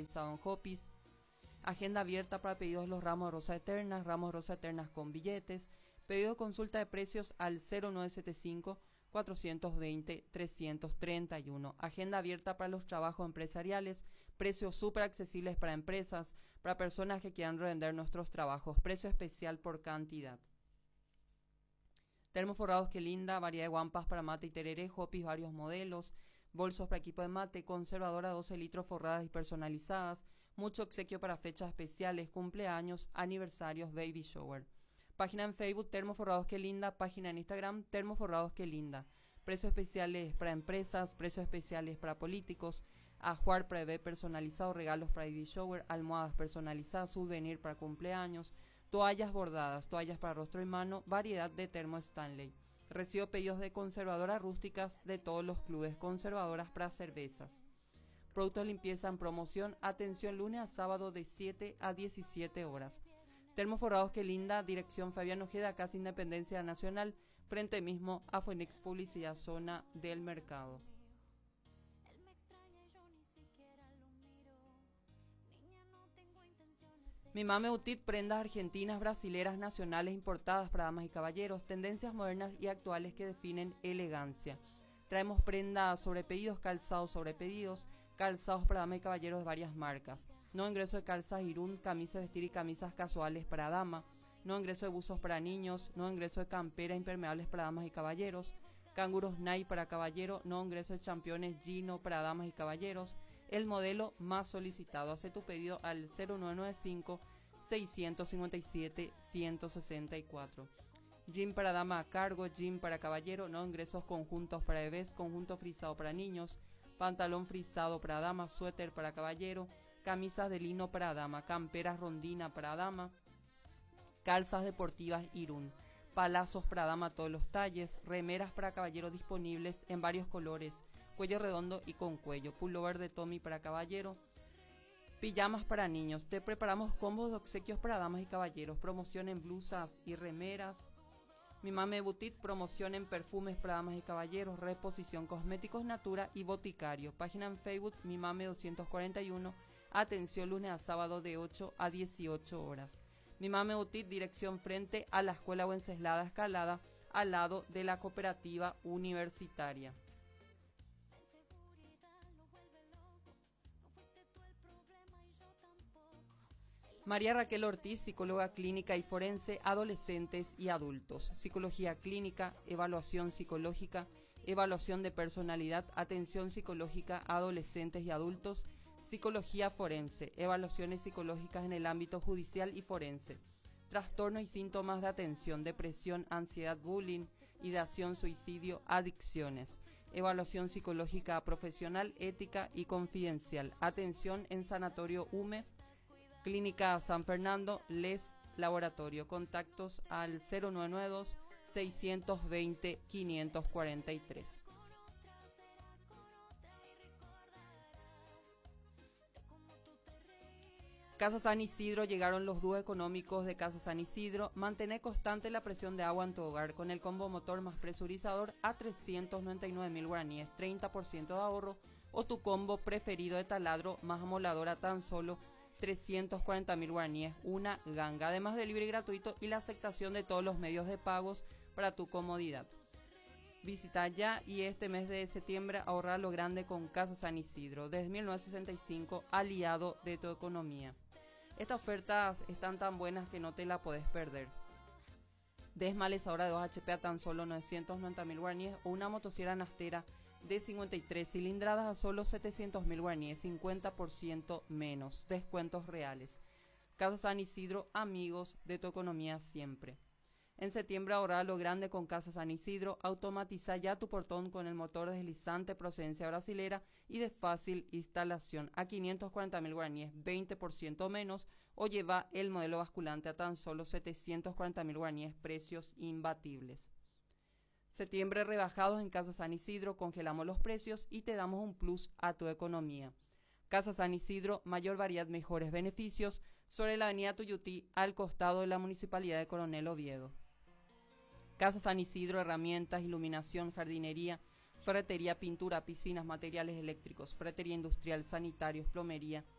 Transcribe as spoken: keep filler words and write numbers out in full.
personalizado en Hopis. Agenda abierta para pedidos de los ramos de rosa eternas, ramos de rosa eternas con billetes. Pedido de consulta de precios al cero nueve siete cinco, cuatro dos cero, tres tres uno. Agenda abierta para los trabajos empresariales. Precios súper accesibles para empresas, para personas que quieran revender nuestros trabajos. Precio especial por cantidad. Termos forrados que linda, variedad de guampas para mate y tereré, Hopis varios modelos, bolsos para equipo de mate, conservadora doce litros forradas y personalizadas, mucho obsequio para fechas especiales, cumpleaños, aniversarios, baby shower. Página en Facebook, Termos forrados que linda, página en Instagram, Termos forrados que linda. Precios especiales para empresas, precios especiales para políticos, ajuar para bebé personalizado, regalos para baby shower, almohadas personalizadas, souvenir para cumpleaños, toallas bordadas, toallas para rostro y mano, variedad de termo Stanley. Recibo pedidos de conservadoras rústicas de todos los clubes, conservadoras para cervezas. Productos de limpieza en promoción, atención lunes a sábado de siete a diecisiete horas. Termos forrados que linda, dirección Fabián Ojeda, Casa Independencia Nacional, frente mismo a Phoenix Publicidad, zona del mercado. Mi Mame Boutique, prendas argentinas, brasileras, nacionales, importadas para damas y caballeros, tendencias modernas y actuales que definen elegancia. Traemos prendas sobre pedidos, calzados sobre pedidos, calzados para damas y caballeros de varias marcas. No ingreso de calzas Irún, camisas de vestir y camisas casuales para dama. No ingreso de buzos para niños, no ingreso de camperas impermeables para damas y caballeros. Canguros Nike para caballero, no ingreso de championes Gino para damas y caballeros. El modelo más solicitado. Hace tu pedido al cero nueve nueve cinco, seis cinco siete, uno seis cuatro. Jean para dama a cargo, jean para caballero, no ingresos conjuntos para bebés, conjunto frisado para niños, pantalón frisado para dama, suéter para caballero, camisas de lino para dama, camperas rondina para dama, calzas deportivas Irún, palazos para dama todos los talles, remeras para caballero disponibles en varios colores, cuello redondo y con cuello, pullover de Tommy para caballero, pijamas para niños. Te preparamos combos de obsequios para damas y caballeros, promoción en blusas y remeras. Mi Mame Boutique, promoción en perfumes para damas y caballeros, reposición cosméticos Natura y Boticario. Página en Facebook, Mi Mame doscientos cuarenta y uno, atención lunes a sábado de ocho a dieciocho horas. Mi Mame Boutique, dirección frente a la Escuela Wenceslada Escalada, al lado de la Cooperativa Universitaria. María Raquel Ortiz, psicóloga clínica y forense, adolescentes y adultos. Psicología clínica, evaluación psicológica, evaluación de personalidad, atención psicológica a adolescentes y adultos, psicología forense, evaluaciones psicológicas en el ámbito judicial y forense, trastornos y síntomas de atención, depresión, ansiedad, bullying, ideación, suicidio, adicciones, evaluación psicológica profesional, ética y confidencial, atención en Sanatorio U M E, Clínica San Fernando, Les Laboratorio. Contactos al cero nueve nueve dos, seis dos cero, cinco cuatro tres. Casa San Isidro, llegaron los dúos económicos de Casa San Isidro. Mantener constante la presión de agua en tu hogar con el combo motor más presurizador a trescientos noventa y nueve mil guaraníes, treinta por ciento de ahorro, o tu combo preferido de taladro más amolador a tan solo trescientos cuarenta mil guaraníes, una ganga, además de libre y gratuito y la aceptación de todos los medios de pagos para tu comodidad. Visita ya y este mes de septiembre ahorra lo grande con Casa San Isidro, desde mil novecientos sesenta y cinco, aliado de tu economía. Estas ofertas están tan buenas que no te la podés perder. Desmalezadora de dos H P a tan solo novecientos noventa mil guaraníes o una motosierra Nastera de cincuenta y tres cilindradas a solo setecientos mil guaraníes, cincuenta por ciento menos. Descuentos reales. Casa San Isidro, amigos de tu economía siempre. En septiembre ahorra lo grande con Casa San Isidro. Automatiza ya tu portón con el motor deslizante procedencia brasilera y de fácil instalación a quinientos cuarenta mil guaraníes, veinte por ciento menos, o lleva el modelo basculante a tan solo setecientos cuarenta mil guaraníes, precios imbatibles. Septiembre rebajados en Casa San Isidro, congelamos los precios y te damos un plus a tu economía. Casa San Isidro, mayor variedad, mejores beneficios, sobre la avenida Tuyutí, al costado de la Municipalidad de Coronel Oviedo. Casa San Isidro, herramientas, iluminación, jardinería, ferretería, pintura, piscinas, materiales eléctricos, ferretería industrial, sanitarios, plomería,